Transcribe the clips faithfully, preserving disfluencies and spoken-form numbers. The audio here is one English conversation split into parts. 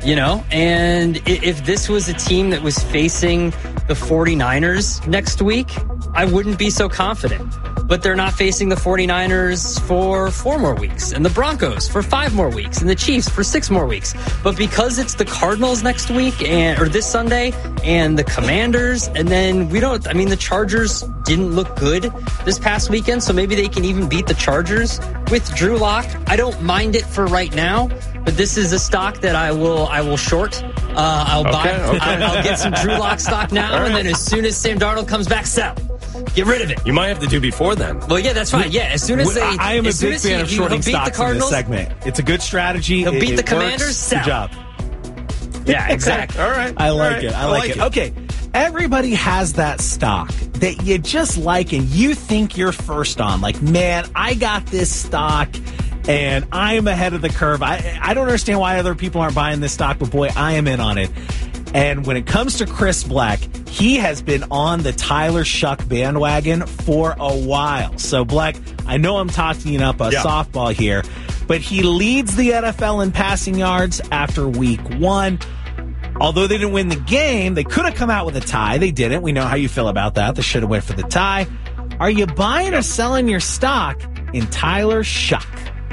You know, and if this was a team that was facing the 49ers next week, I wouldn't be so confident. But they're not facing the 49ers for four more weeks, and the Broncos for five more weeks, and the Chiefs for six more weeks. But because it's the Cardinals next week, and or this Sunday, and the Commanders, and then we don't, I mean, the Chargers didn't look good this past weekend, so maybe they can even beat the Chargers with Drew Lock. I don't mind it for right now, but this is a stock that I will I will short. Uh, I'll okay, buy. Okay. I'll, I'll get some Drew Lock stock now, right. And then as soon as Sam Darnold comes back, sell. Get rid of it. You might have to do before then. Well, yeah, that's fine. Yeah, as soon as they... I am a big fan he, of shorting he stocks in this segment. It's a good strategy. He'll it, beat it the Commanders, works. sell. Good job. Yeah, exactly. All right. I like right. it. I like, I like it. it. Okay. Everybody has that stock that you just like and you think you're first on. Like, man, I got this stock and I'm ahead of the curve. I, I don't understand why other people aren't buying this stock, but boy, I am in on it. And when it comes to Chris Black, he has been on the Tyler Shuck bandwagon for a while. So, Black, I know I'm tossing up a yeah. softball here, but he leads the N F L in passing yards after week one. Although they didn't win the game, they could have come out with a tie. They didn't. We know how you feel about that. They should have went for the tie. Are you buying or selling your stock in Tyler Shuck?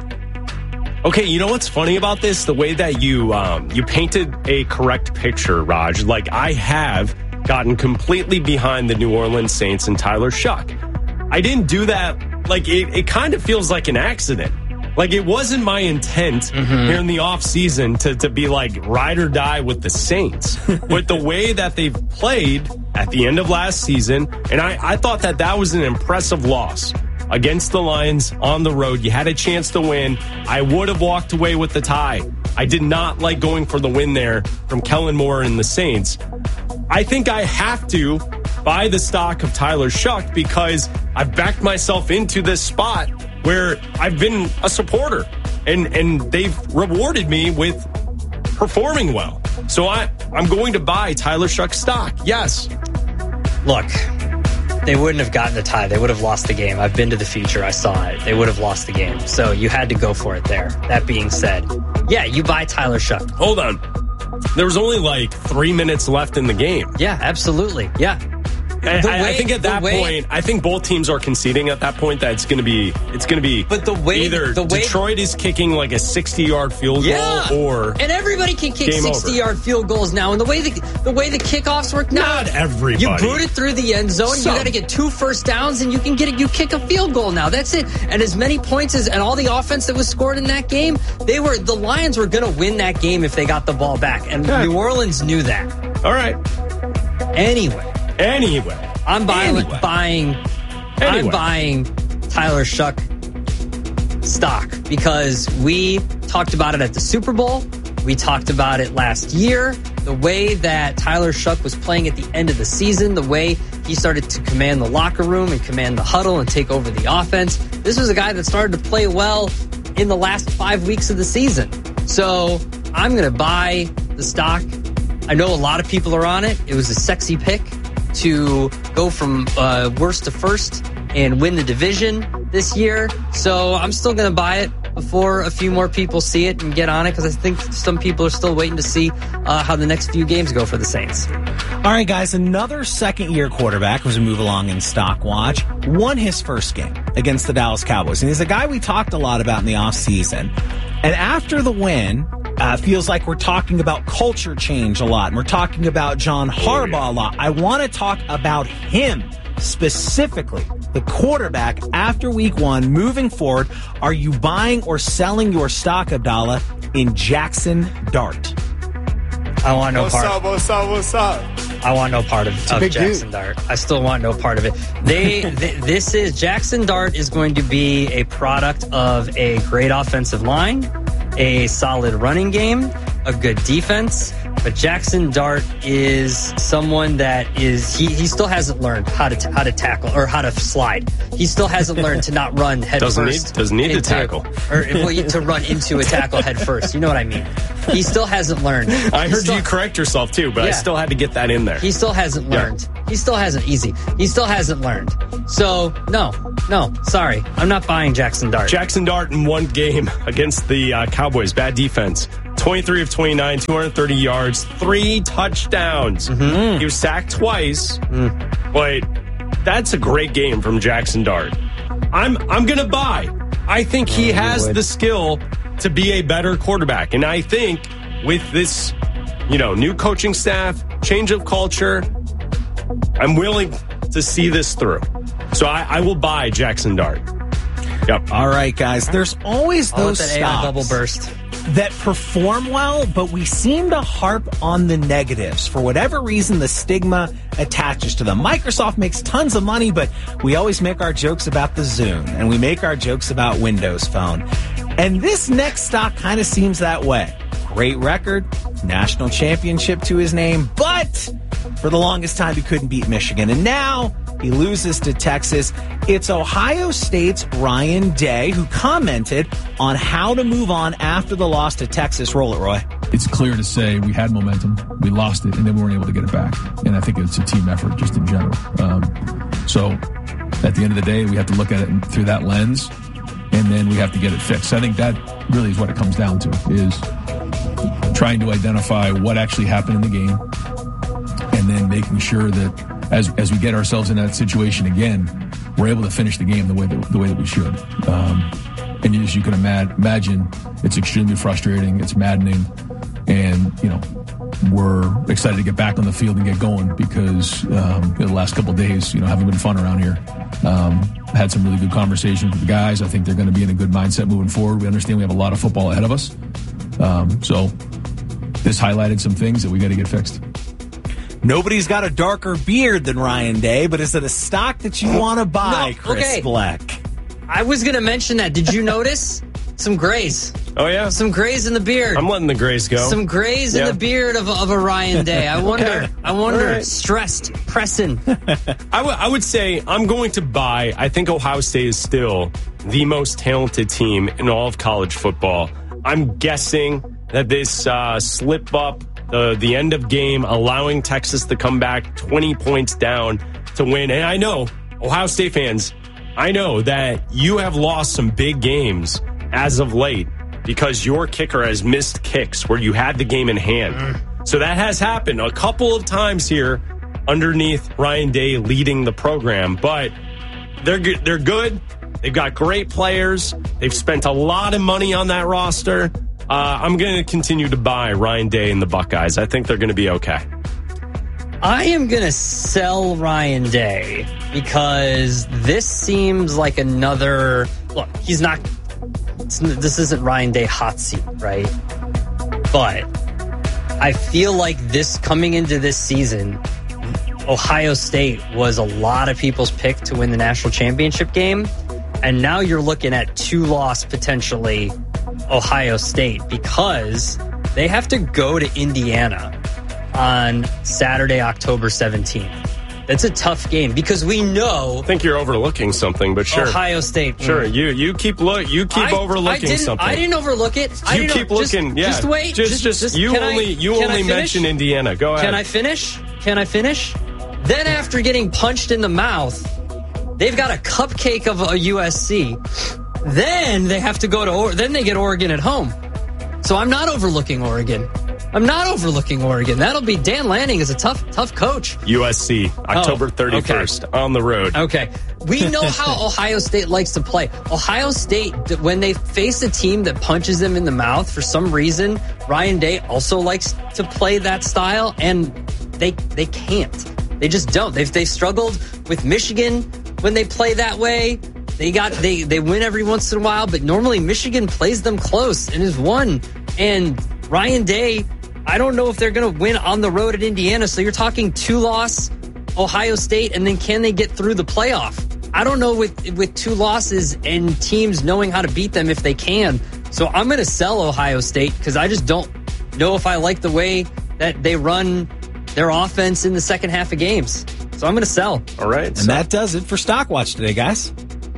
Okay, you know what's funny about this? The way that you um, you painted a correct picture, Raj. Like, I have gotten completely behind the New Orleans Saints and Tyler Shuck. I didn't do that. Like, it, it kind of feels like an accident. Like, it wasn't my intent mm-hmm. here in the offseason to, to be like ride or die with the Saints. But the way that they've played at the end of last season, and I, I thought that that was an impressive loss against the Lions on the road. You had a chance to win. I would have walked away with the tie. I did not like going for the win there from Kellen Moore and the Saints. I think I have to buy the stock of Tyler Shuck because I've backed myself into this spot where I've been a supporter, and, and they've rewarded me with performing well. So I, I'm going to buy Tyler Shuck stock. Yes. Look, they wouldn't have gotten a tie. They would have lost the game. I've been to the future. I saw it. They would have lost the game. So you had to go for it there. That being said, yeah, you buy Tyler Shuck. Hold on. There was only like three minutes left in the game. Yeah, absolutely. Yeah. I, way, I think at that way, point, I think both teams are conceding at that point that it's going to be, it's going to be. But the way either the way, Detroit is kicking like a sixty-yard field yeah, goal, or and everybody can kick sixty-yard field goals now. And the way the the way the kickoffs work now, not everybody. You boot it through the end zone. Some. You got to get two first downs, and you can get it. You kick a field goal now. That's it. And as many points as and all the offense that was scored in that game, they were the Lions were going to win that game if they got the ball back, and okay. New Orleans knew that. All right. Anyway. Anyway. I'm buying, anyway. buying, anyway. I'm buying Tyler Shuck stock because we talked about it at the Super Bowl. We talked about it last year. The way that Tyler Shuck was playing at the end of the season, the way he started to command the locker room and command the huddle and take over the offense. This was a guy that started to play well in the last five weeks of the season. So I'm going to buy the stock. I know a lot of people are on it. It was a sexy pick to go from uh, worst to first and win the division this year. So I'm still going to buy it before a few more people see it and get on it because I think some people are still waiting to see uh, how the next few games go for the Saints. All right, guys, another second-year quarterback as we move along in Stock Watch won his first game against the Dallas Cowboys. And he's a guy we talked a lot about in the offseason. And after the win, Uh, feels like we're talking about culture change a lot. And we're talking about John Harbaugh a lot. I want to talk about him specifically, the quarterback after week one, moving forward. Are you buying or selling your stock, Abdallah, in Jackson Dart? I want no what's part. What's up, what's up, what's up? I want no part of, of Jackson dude. Dart. I still want no part of it. They, th- this is, Jackson Dart is going to be a product of a great offensive line, a solid running game, a good defense, but Jackson Dart is someone that is he, he still hasn't learned how to t- how to tackle or how to slide. He still hasn't learned to not run head doesn't first. Need, doesn't need into, to tackle or well, to run into a tackle head first. You know what I mean? He still hasn't learned. I he heard still, you correct yourself too, but yeah. I still had to get that in there. He still hasn't learned. Yeah. He still hasn't easy. He still hasn't learned. So no, no, sorry, I'm not buying Jackson Dart. Jackson Dart in one game against the uh, Cowboys, bad defense. twenty-three of twenty-nine, two hundred thirty yards, three touchdowns. Mm-hmm. He was sacked twice, mm. but that's a great game from Jackson Dart. I'm I'm going to buy. I think he oh, has the skill to be a better quarterback. And I think with this, you know, new coaching staff, change of culture, I'm willing to see this through. So I, I will buy Jackson Dart. Yep. All right, guys. There's always those that A I bubble burst that perform well, but we seem to harp on the negatives. For whatever reason, the stigma attaches to them. Microsoft makes tons of money, but we always make our jokes about the Zune, and we make our jokes about Windows Phone. And this next stock kind of seems that way. Great record, national championship to his name, but for the longest time he couldn't beat Michigan. And now he loses to Texas. It's Ohio State's Ryan Day who commented on how to move on after the loss to Texas. Roll it, Roy. It's clear to say we had momentum, we lost it, and then we weren't able to get it back. And I think it's a team effort just in general. Um, so at the end of the day, we have to look at it through that lens, and then we have to get it fixed. I think that really is what it comes down to, is trying to identify what actually happened in the game, and then making sure that as as we get ourselves in that situation again, we're able to finish the game the way that, the way that we should. Um, and as you can ima- imagine, it's extremely frustrating. It's maddening. And, you know, we're excited to get back on the field and get going because um, the last couple of days, you know, haven't been fun around here. Um, had some really good conversations with the guys. I think they're going to be in a good mindset moving forward. We understand we have a lot of football ahead of us. Um, so this highlighted some things that we got to get fixed. Nobody's got a darker beard than Ryan Day, but is it a stock that you want to buy, no, Chris okay. Black? I was going to mention that. Did you notice? Some grays. Oh, yeah? Some grays in the beard. I'm letting the grays go. Some grays yeah. in the beard of, of a Ryan Day. I wonder, okay. I wonder, right. stressed, pressing. I, w- I would say I'm going to buy. I think Ohio State is still the most talented team in all of college football. I'm guessing that this uh, slip up, the, the end of game, allowing Texas to come back twenty points down to win. And I know, Ohio State fans, I know that you have lost some big games as of late because your kicker has missed kicks where you had the game in hand. Mm. So that has happened a couple of times here underneath Ryan Day leading the program. But they're good. They're good. They've got great players. They've spent a lot of money on that roster. Uh, I'm going to continue to buy Ryan Day and the Buckeyes. I think they're going to be okay. I am going to sell Ryan Day because this seems like another... Look, he's not... This isn't Ryan Day hot seat, right? But I feel like this coming into this season, Ohio State was a lot of people's pick to win the national championship game. And now you're looking at two-loss potentially Ohio State because they have to go to Indiana on Saturday, October seventeenth. That's a tough game because we know. I think you're overlooking something, but sure. Ohio State. Sure, mm. you you keep look you keep I, overlooking I something. I didn't overlook it. I you didn't keep just, looking. Yeah, just wait. Just just, just you only I, you only mention Indiana. Go ahead. Can I finish? Can I finish? Then after getting punched in the mouth, they've got a cupcake of a U S C. Then they have to go to. Or- then they get Oregon at home. So I'm not overlooking Oregon. I'm not overlooking Oregon. That'll be Dan Lanning is a tough, tough coach. U S C, October thirty-first, oh, okay. on the road. Okay. We know how Ohio State likes to play. Ohio State, when they face a team that punches them in the mouth, for some reason, Ryan Day also likes to play that style, and they they can't. They just don't. They've, they've struggled with Michigan when they play that way. They got they, they win every once in a while, but normally Michigan plays them close and has won. And Ryan Day, I don't know if they're going to win on the road at Indiana. So you're talking two-loss Ohio State, and then can they get through the playoff? I don't know with with two losses and teams knowing how to beat them if they can. So I'm going to sell Ohio State because I just don't know if I like the way that they run their offense in the second half of games. So I'm going to sell. All right. And so. that does it for Stockwatch today, guys.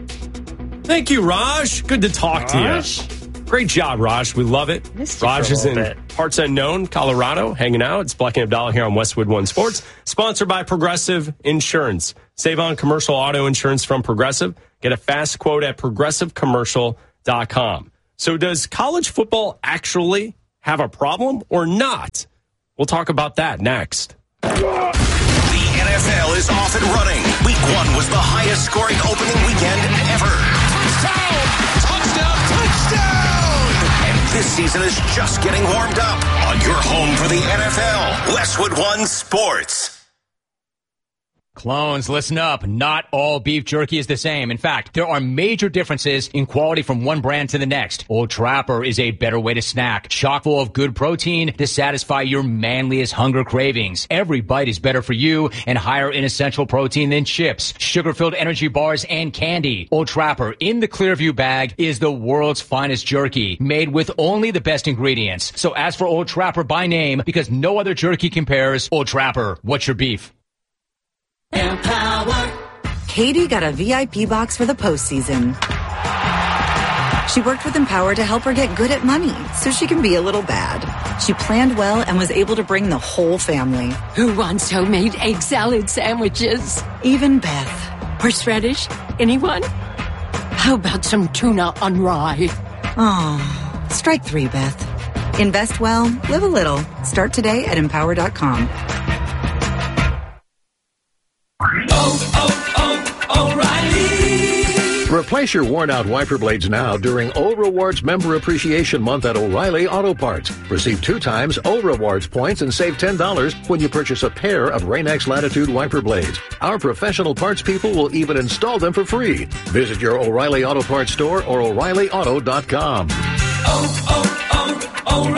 Thank you, Raj. Good to talk Raj. to you. Great job, Raj. We love it. Raj is in bit. Parts Unknown, Colorado, hanging out. It's Black and Abdallah here on Westwood One Sports, sponsored by Progressive Insurance. Save on commercial auto insurance from Progressive. Get a fast quote at progressive commercial dot com. So does college football actually have a problem or not? We'll talk about that next. The N F L is off and running. Week one was the highest scoring opening weekend ever. Touchdown! Touchdown! Touchdown! And this season is just getting warmed up on your home for the N F L, Westwood One Sports. Clones, listen up. Not all beef jerky is the same. In fact, there are major differences in quality from one brand to the next. Old Trapper is a better way to snack, chock full of good protein to satisfy your manliest hunger cravings. Every bite is better for you and higher in essential protein than chips, sugar-filled energy bars, and candy. Old Trapper in the Clearview bag is the world's finest jerky, made with only the best ingredients. So ask for Old Trapper by name because no other jerky compares. Old Trapper, what's your beef? Empower. Katie got a V I P box for the postseason. She worked with Empower to help her get good at money so she can be a little bad. She planned well and was able to bring the whole family. Who wants homemade egg salad sandwiches? Even Beth. Horseradish? Anyone? How about some tuna on rye? Oh, strike three, Beth. Invest well, live a little. Start today at empower dot com. Oh, oh, oh, O'Reilly! Replace your worn-out wiper blades now during O Rewards Member Appreciation Month at O'Reilly Auto Parts. Receive two times O Rewards points and save ten dollars when you purchase a pair of Rain-X Latitude wiper blades. Our professional parts people will even install them for free. Visit your O'Reilly Auto Parts store or O'Reilly Auto dot com. Oh,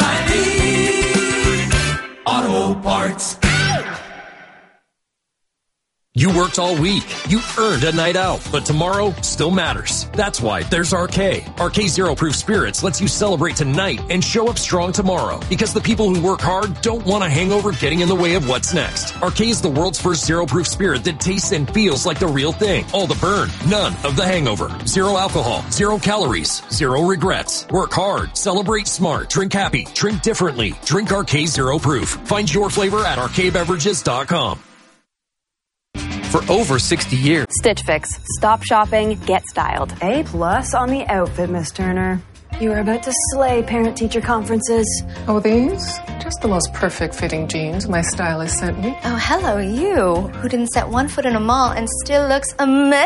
oh, oh, O'Reilly Auto Parts. You worked all week. You earned a night out, but tomorrow still matters. That's why there's R K. R K Zero Proof Spirits lets you celebrate tonight and show up strong tomorrow. Because the people who work hard don't want a hangover getting in the way of what's next. R K is the world's first zero proof spirit that tastes and feels like the real thing. All the burn, none of the hangover. Zero alcohol, zero calories, zero regrets. Work hard, celebrate smart, drink happy, drink differently. Drink R K Zero Proof. Find your flavor at R K beverages dot com. For over sixty years. Stitch Fix. Stop shopping, get styled. A plus on the outfit, Miss Turner. You are about to slay parent-teacher conferences. Oh, these? Just the most perfect fitting jeans my stylist sent me. Oh, hello, you, who didn't set one foot in a mall and still looks amazing.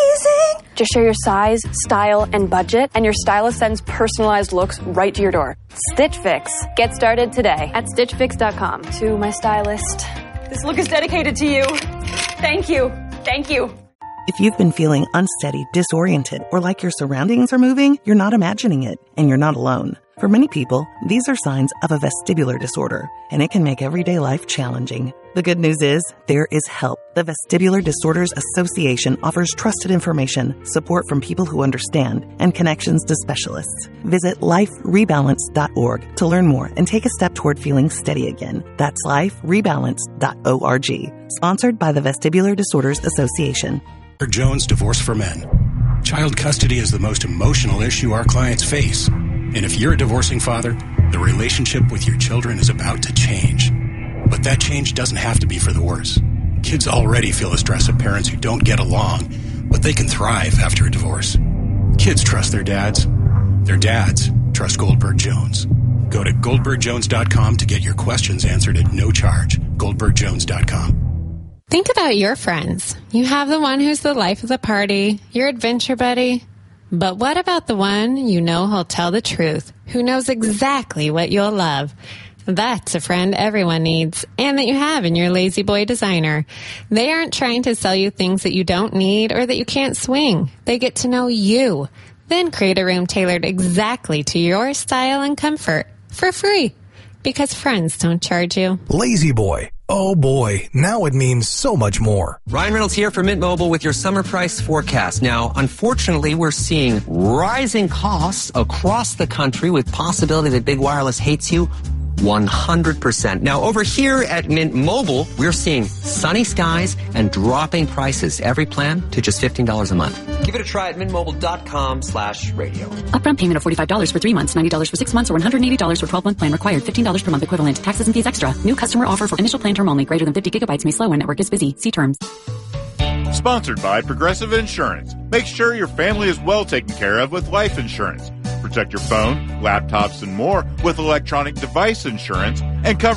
Just share your size, style, and budget, and your stylist sends personalized looks right to your door. Stitch Fix. Get started today at stitch fix dot com. To my stylist. This look is dedicated to you. Thank you. Thank you. If you've been feeling unsteady, disoriented, or like your surroundings are moving, you're not imagining it, and you're not alone. For many people, these are signs of a vestibular disorder, and it can make everyday life challenging. The good news is, there is help. The Vestibular Disorders Association offers trusted information, support from people who understand, and connections to specialists. Visit life rebalance dot org to learn more and take a step toward feeling steady again. That's life rebalance dot org. Sponsored by the Vestibular Disorders Association. Jones Divorce for Men. Child custody is the most emotional issue our clients face. And if you're a divorcing father, the relationship with your children is about to change. But that change doesn't have to be for the worse. Kids already feel the stress of parents who don't get along, but they can thrive after a divorce. Kids trust their dads. Their dads trust Goldberg Jones. Go to goldberg jones dot com to get your questions answered at no charge. goldberg jones dot com. Think about your friends. You have the one who's the life of the party, your adventure buddy. But what about the one you know who'll tell the truth, who knows exactly what you'll love? That's a friend everyone needs, and that you have in your Lazy Boy designer. They aren't trying to sell you things that you don't need or that you can't swing. They get to know you, then create a room tailored exactly to your style and comfort for free, because friends don't charge you. Lazy Boy. Oh boy, now it means so much more. Ryan Reynolds here for Mint Mobile with your summer price forecast. Now, unfortunately, we're seeing rising costs across the country with possibility that big wireless hates you one hundred percent. Now, over here at Mint Mobile, we're seeing sunny skies and dropping prices. Every plan to just fifteen dollars a month. Give it a try at mintmobile.com slash radio. Upfront payment of forty-five dollars for three months, ninety dollars for six months, or one hundred eighty dollars for twelve-month plan required. fifteen dollars per month equivalent. Taxes and fees extra. New customer offer for initial plan term only. Greater than fifty gigabytes may slow when network is busy. See terms. Sponsored by Progressive Insurance. Make sure your family is well taken care of with life insurance. Protect your phone, laptops, and more with electronic device insurance and cover